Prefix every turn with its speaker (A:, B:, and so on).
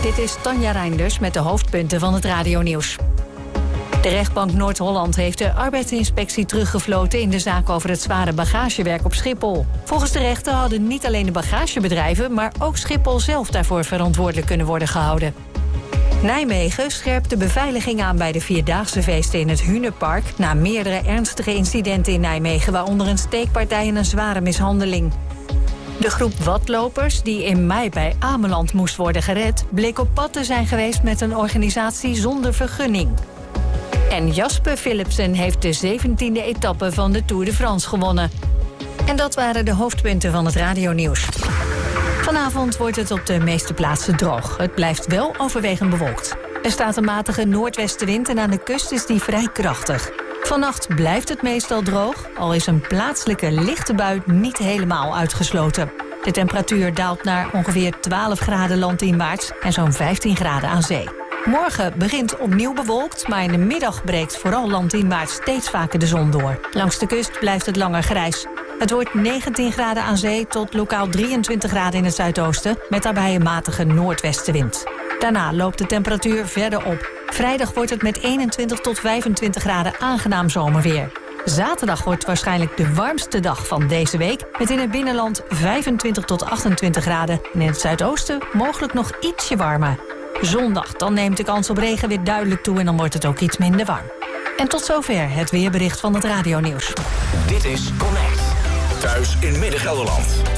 A: Dit is Tanja Reinders met de hoofdpunten van het radionieuws. De rechtbank Noord-Holland heeft de arbeidsinspectie teruggefloten in de zaak over het zware bagagewerk op Schiphol. Volgens de rechter hadden niet alleen de bagagebedrijven, maar ook Schiphol zelf daarvoor verantwoordelijk kunnen worden gehouden. Nijmegen scherpt de beveiliging aan bij de Vierdaagse feesten in het Hunenpark na meerdere ernstige incidenten in Nijmegen, waaronder een steekpartij en een zware mishandeling. De groep watlopers die in mei bij Ameland moest worden gered, bleek op pad te zijn geweest met een organisatie zonder vergunning. En Jasper Philipsen heeft de 17e etappe van de Tour de France gewonnen. En dat waren de hoofdpunten van het radionieuws. Vanavond wordt het op de meeste plaatsen droog. Het blijft wel overwegend bewolkt. Er staat een matige noordwestenwind en aan de kust is die vrij krachtig. Vannacht blijft het meestal droog, al is een plaatselijke lichte bui niet helemaal uitgesloten. De temperatuur daalt naar ongeveer 12 graden landinwaarts en zo'n 15 graden aan zee. Morgen begint opnieuw bewolkt, maar in de middag breekt vooral landinwaarts steeds vaker de zon door. Langs de kust blijft het langer grijs. Het wordt 19 graden aan zee tot lokaal 23 graden in het zuidoosten, met daarbij een matige noordwestenwind. Daarna loopt de temperatuur verder op. Vrijdag wordt het met 21 tot 25 graden aangenaam zomerweer. Zaterdag wordt waarschijnlijk de warmste dag van deze week, met in het binnenland 25 tot 28 graden en in het zuidoosten mogelijk nog ietsje warmer. Zondag, dan neemt de kans op regen weer duidelijk toe en dan wordt het ook iets minder warm. En tot zover het weerbericht van het radionieuws.
B: Dit is Connect. Thuis in Midden-Gelderland.